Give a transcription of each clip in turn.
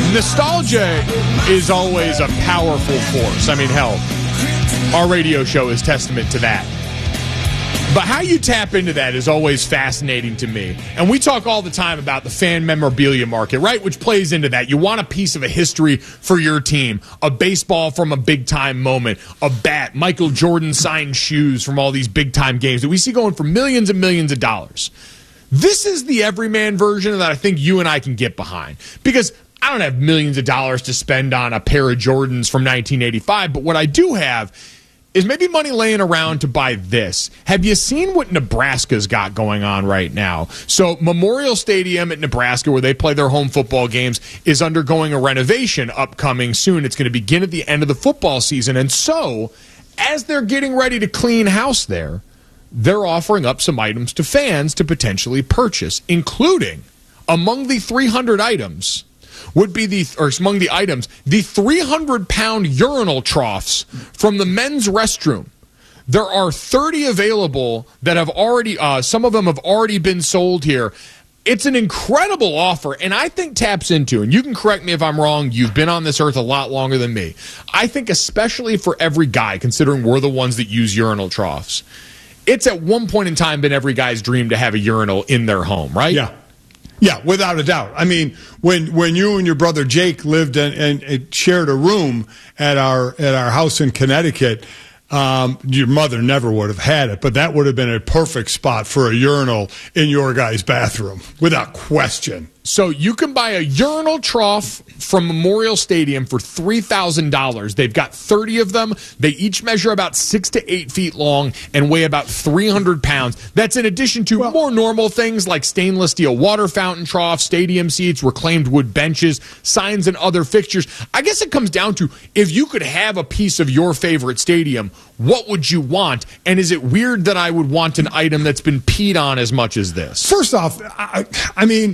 Nostalgia is always a powerful force. I mean, hell, our radio show is testament to that. But how you tap into that is always fascinating to me. And we talk all the time about the fan memorabilia market, right? Which plays into that. You want a piece of a history for your team, a baseball from a big-time moment, a bat, Michael Jordan signed shoes from all these big-time games that we see going for millions and millions of dollars. This is the everyman version that I think you and I can get behind. Because I don't have millions of dollars to spend on a pair of Jordans from 1985, but what I do have is maybe money laying around to buy this. Have you seen what Nebraska's got going on right now? So Memorial Stadium at Nebraska, where they play their home football games, is undergoing a renovation upcoming soon. It's going to begin at the end of the football season. And so, as they're getting ready to clean house there, they're offering up some items to fans to potentially purchase, including, among the 300 items, would be the 300-pound urinal troughs from the men's restroom. There are 30 available that have already, some of them have already been sold here. It's an incredible offer, and I think taps into, and you can correct me if I'm wrong, you've been on this earth a lot longer than me. I think especially for every guy, considering we're the ones that use urinal troughs, it's at one point in time been every guy's dream to have a urinal in their home, right? Yeah. Yeah, without a doubt. I mean, when you and your brother Jake lived and shared a room at our house in Connecticut, your mother never would have had it, but that would have been a perfect spot for a urinal in your guy's bathroom, without question. So you can buy a urinal trough from Memorial Stadium for $3,000. They've got 30 of them. They each measure about 6 to 8 feet long and weigh about 300 pounds. That's in addition to more normal things like stainless steel water fountain troughs, stadium seats, reclaimed wood benches, signs, and other fixtures. I guess it comes down to, if you could have a piece of your favorite stadium, what would you want? And is it weird that I would want an item that's been peed on as much as this? First off, I mean,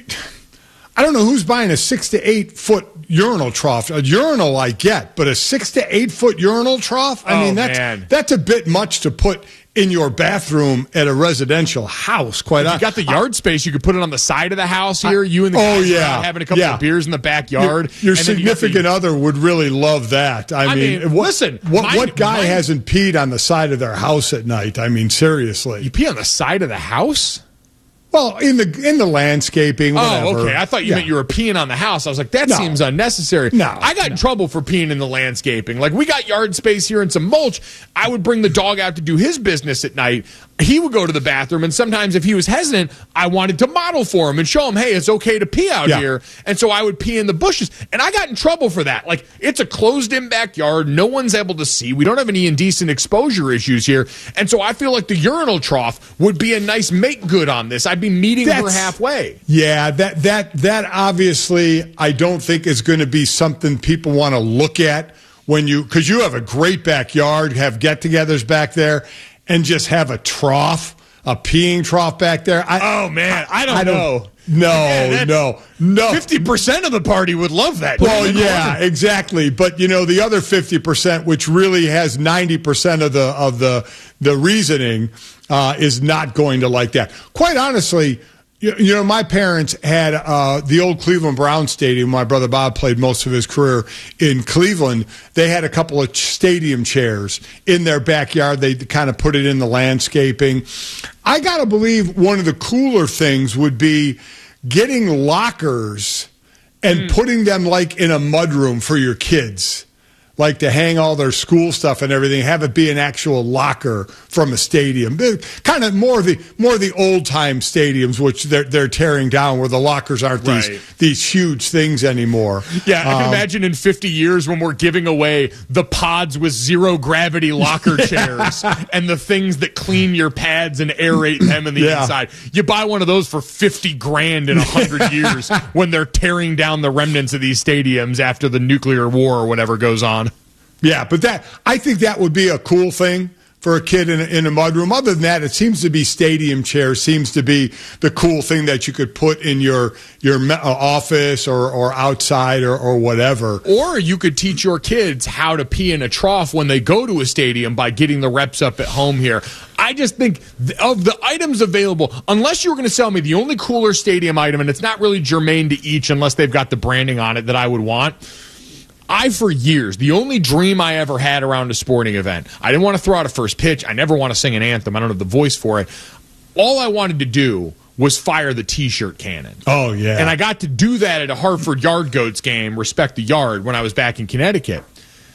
I don't know who's buying a 6 to 8 foot urinal trough. A urinal I get, but a 6 to 8 foot urinal trough? I mean, that's a bit much to put in your bathroom at a residential house, quite honestly. You got the yard space. You could put it on the side of the house here. You and the guys having a couple of beers in the backyard. Your significant other would really love that. I mean, listen. What guy hasn't peed on the side of their house at night? I mean, seriously. You pee on the side of the house? Well, in the landscaping, whatever. Oh, okay. I thought you meant you were peeing on the house. I was like, that seems unnecessary. I got in trouble for peeing in the landscaping. Like, we got yard space here and some mulch. I would bring the dog out to do his business at night. He would go to the bathroom, and sometimes if he was hesitant, I wanted to model for him and show him, hey, it's okay to pee out here. And so I would pee in the bushes. And I got in trouble for that. Like, it's a closed-in backyard. No one's able to see. We don't have any indecent exposure issues here. And so I feel like the urinal trough would be a nice make-good on this. I'd be meeting her halfway. Yeah, that obviously I don't think is going to be something people want to look at because you have a great backyard, have get-togethers back there, and just have a peeing trough back there. I don't know. No. 50% of the party would love that. Well, yeah, exactly. But the other 50%, which really has 90% of the reasoning, is not going to like that. Quite honestly, my parents had the old Cleveland Browns stadium. My brother Bob played most of his career in Cleveland. They had a couple of stadium chairs in their backyard. They kind of put it in the landscaping. I got to believe one of the cooler things would be getting lockers and putting them like in a mudroom for your kids. Like to hang all their school stuff and everything, have it be an actual locker from a stadium. Kind of more the old time stadiums, which they're tearing down, where the lockers aren't these huge things anymore. Yeah, I can imagine in 50 years when we're giving away the pods with zero gravity locker chairs and the things that clean your pads and aerate them in the inside. You buy one of those for $50,000 in 100 years when they're tearing down the remnants of these stadiums after the nuclear war or whatever goes on. Yeah, but I think that would be a cool thing for a kid in a mudroom. Other than that, it seems to be stadium chairs seems to be the cool thing that you could put in your office or outside or whatever. Or you could teach your kids how to pee in a trough when they go to a stadium by getting the reps up at home here. I just think of the items available, unless you were going to sell me the only cooler stadium item, and it's not really germane to each unless they've got the branding on it that I would want. For years, the only dream I ever had around a sporting event, I didn't want to throw out a first pitch. I never want to sing an anthem. I don't have the voice for it. All I wanted to do was fire the T-shirt cannon. Oh, yeah. And I got to do that at a Hartford Yard Goats game, Respect the Yard, when I was back in Connecticut.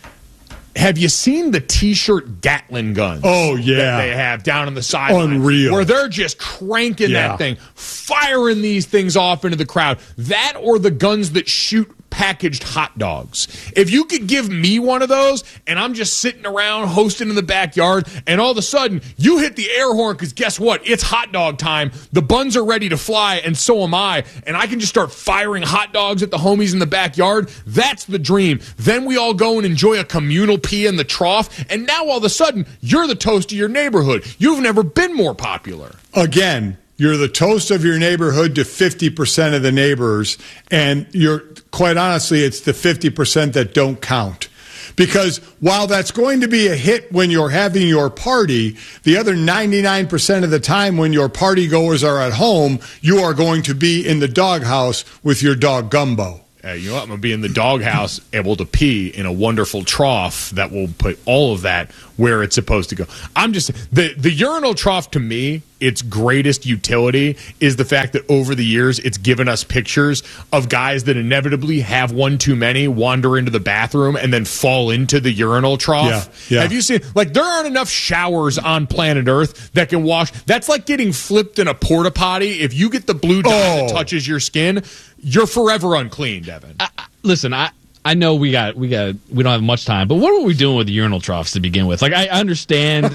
Have you seen the T-shirt Gatling guns? Oh, yeah. That they have down on the sideline? Unreal. Where they're just cranking that thing, firing these things off into the crowd. That or the guns that shoot packaged hot dogs. If you could give me one of those and I'm just sitting around hosting in the backyard and all of a sudden you hit the air horn because guess what? It's hot dog time. The buns are ready to fly and so am I. And I can just start firing hot dogs at the homies in the backyard. That's the dream. Then we all go and enjoy a communal pee in the trough. And now all of a sudden you're the toast of your neighborhood. You've never been more popular. Again, you're the toast of your neighborhood to 50% of the neighbors, and you're quite honestly, it's the 50% that don't count. Because while that's going to be a hit when you're having your party, the other 99% of the time when your party goers are at home, you are going to be in the doghouse with your dog Gumbo. You know what? I'm going to be in the doghouse able to pee in a wonderful trough that will put all of that where it's supposed to go. I'm just the urinal trough, to me, its greatest utility is the fact that over the years it's given us pictures of guys that inevitably have one too many, wander into the bathroom, and then fall into the urinal trough. Yeah. Have you seen, like, there aren't enough showers on planet Earth that can wash. That's like getting flipped in a porta potty. If you get the blue dot that touches your skin, you're forever unclean, Devin. Listen, I know we don't have much time, but what were we doing with the urinal troughs to begin with? Like, I understand.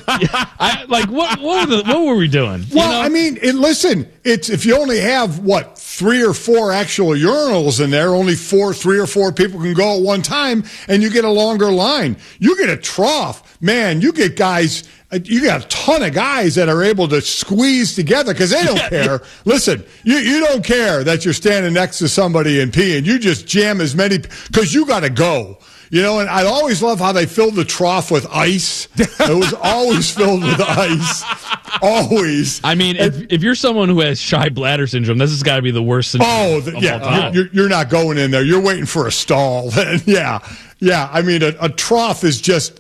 What were we doing? Well, I mean, listen, it's if you only have 3 or 4 actual urinals in there, only 3 or 4 people can go at one time, and you get a longer line. You get a trough, man. You get guys. You got a ton of guys that are able to squeeze together because they don't care. Listen, you don't care that you're standing next to somebody and peeing. You just jam as many because you got to go. You know, and I always love how they filled the trough with ice. It was always filled with ice. Always. I mean, if you're someone who has shy bladder syndrome, this has got to be the worst syndrome. You're not going in there. You're waiting for a stall. Yeah. I mean, a trough is just.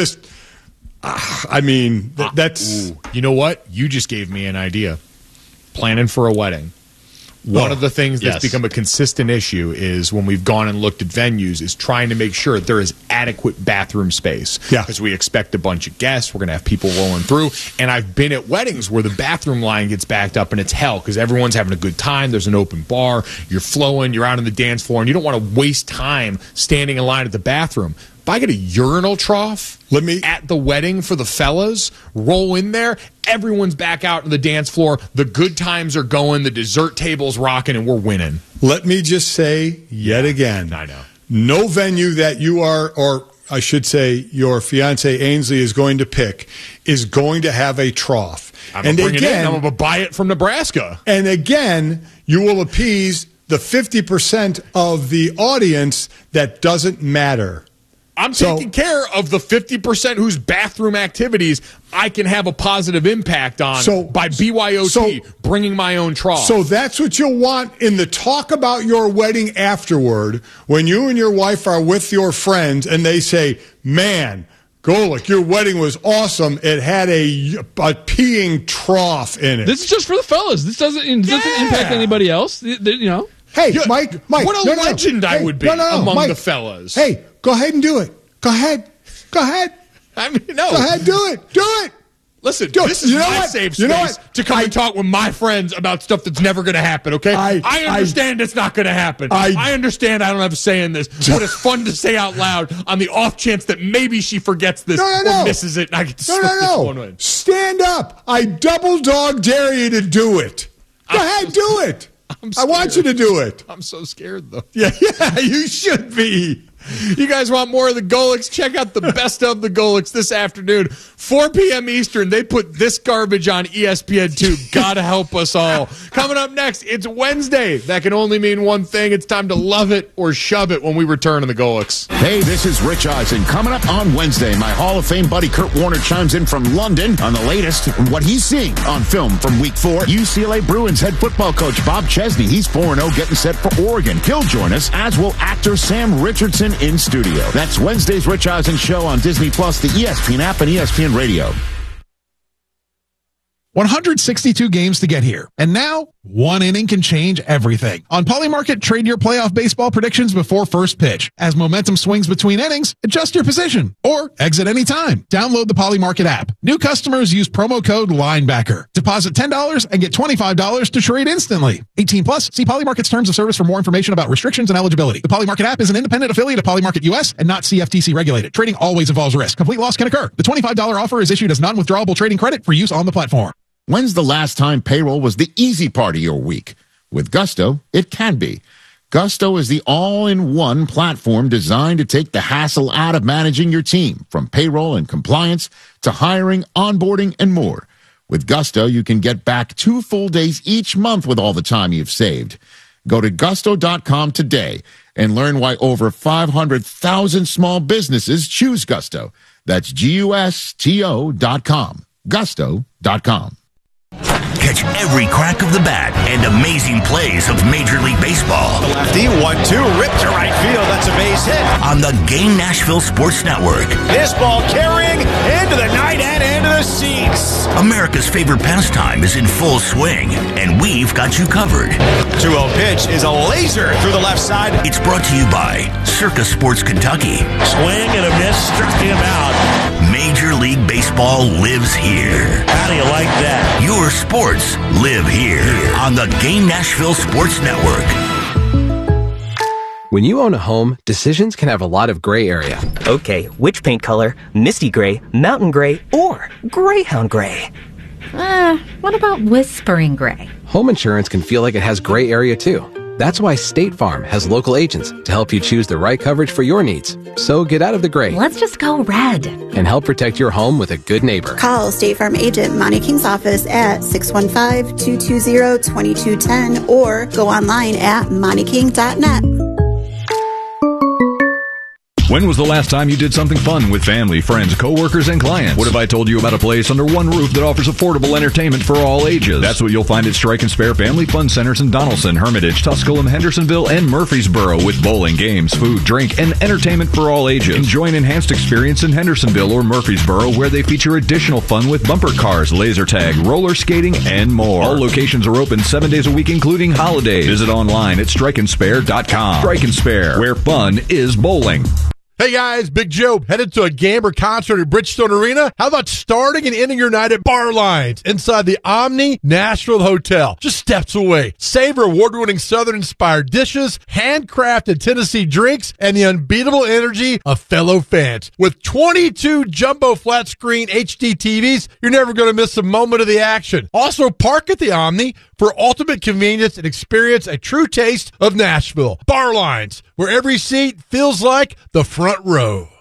I mean, that's... You know what? You just gave me an idea. Planning for a wedding. One of the things that's become a consistent issue is when we've gone and looked at venues is trying to make sure there is adequate bathroom space. Yeah. Because we expect a bunch of guests. We're going to have people rolling through. And I've been at weddings where the bathroom line gets backed up and it's hell because everyone's having a good time. There's an open bar. You're flowing. You're out on the dance floor. And you don't want to waste time standing in line at the bathroom. If I get a urinal trough at the wedding for the fellas, roll in there, everyone's back out on the dance floor, the good times are going, the dessert table's rocking, and we're winning. Let me just say yet again, I know. No venue that you are, or I should say your fiancé Ainsley is going to pick, is going to have a trough. I'm going to buy it from Nebraska. And again, you will appease the 50% of the audience that doesn't matter. I'm taking care of the 50% whose bathroom activities I can have a positive impact on by BYOT, bringing my own trough. So that's what you'll want in the talk about your wedding afterward, when you and your wife are with your friends and they say, man, Golic, your wedding was awesome. It had a peeing trough in it. This is just for the fellas. This doesn't impact anybody else. You know. Hey, Mike, what a legend I would be among Mike, the fellas. Hey, go ahead and do it. Go ahead. I mean, no. Go ahead, do it. Listen, this is my safe space to come and talk with my friends about stuff that's never going to happen, okay? I understand it's not going to happen. I understand I don't have a say in this, but it's fun to say out loud on the off chance that maybe she forgets this or misses it, and I get to slip this one in. Stand up. I double dog dare you to do it. Go ahead, do it. I want you to do it. I'm so scared, though. Yeah, you should be. You guys want more of the Golics? Check out the best of the Golics this afternoon, 4 p.m. Eastern. They put this garbage on ESPN2. Gotta help us all. Coming up next, it's Wednesday. That can only mean one thing. It's time to love it or shove it when we return on the Golics. Hey, this is Rich Eisen. Coming up on Wednesday, my Hall of Fame buddy Kurt Warner chimes in from London on the latest and what he's seeing on film from Week 4. UCLA Bruins head football coach Bob Chesney. He's 4-0, getting set for Oregon. He'll join us, as will actor Sam Richardson in studio. That's Wednesday's Rich Eisen Show on Disney+, the ESPN app, and ESPN Radio. 162 games to get here. And now, one inning can change everything. On Polymarket, trade your playoff baseball predictions before first pitch. As momentum swings between innings, adjust your position or exit anytime. Download the Polymarket app. New customers use promo code LINEBACKER. Deposit $10 and get $25 to trade instantly. 18 plus. See Polymarket's terms of service for more information about restrictions and eligibility. The Polymarket app is an independent affiliate of Polymarket US and not CFTC regulated. Trading always involves risk. Complete loss can occur. The $25 offer is issued as non-withdrawable trading credit for use on the platform. When's the last time payroll was the easy part of your week? With Gusto, it can be. Gusto is the all-in-one platform designed to take the hassle out of managing your team, from payroll and compliance to hiring, onboarding, and more. With Gusto, you can get back 2 full days each month with all the time you've saved. Go to gusto.com today and learn why over 500,000 small businesses choose Gusto. That's GUSTO.com. Gusto.com. Catch every crack of the bat and amazing plays of Major League Baseball. Lefty, 1-2, ripped to right field. That's a base hit. On the Game Nashville Sports Network. This ball carrying into the night and into the seats. America's favorite pastime is in full swing, and we've got you covered. 2-0 pitch is a laser through the left side. It's brought to you by Circa Sports Kentucky. Swing and a miss, struck him out. Major League Baseball lives here. How do you like that? Your sports live here on the Game Nashville Sports Network. When you own a home, decisions can have a lot of gray area. Okay, which paint color? Misty gray, mountain gray, or greyhound gray? What about whispering gray? Home insurance can feel like it has gray area too. That's why State Farm has local agents to help you choose the right coverage for your needs. So get out of the gray. Let's just go red. And help protect your home with a good neighbor. Call State Farm agent Monty King's office at 615-220-2210 or go online at montyking.net. When was the last time you did something fun with family, friends, coworkers, and clients? What if I told you about a place under one roof that offers affordable entertainment for all ages? That's what you'll find at Strike and Spare Family Fun Centers in Donaldson, Hermitage, Tusculum, Hendersonville, and Murfreesboro, with bowling, games, food, drink, and entertainment for all ages. Enjoy an enhanced experience in Hendersonville or Murfreesboro, where they feature additional fun with bumper cars, laser tag, roller skating, and more. All locations are open 7 days a week, including holidays. Visit online at strikeandspare.com. Strike and Spare, where fun is bowling. Hey guys, Big Joe, headed to a game or concert at Bridgestone Arena? How about starting and ending your night at Bar Lines inside the Omni Nashville Hotel, just steps away? Savor award-winning Southern-inspired dishes, handcrafted Tennessee drinks, and the unbeatable energy of fellow fans. With 22 jumbo flat-screen HD TVs, you're never going to miss a moment of the action. Also, park at the Omni for ultimate convenience and experience a true taste of Nashville. Bar Lines, where every seat feels like the front row.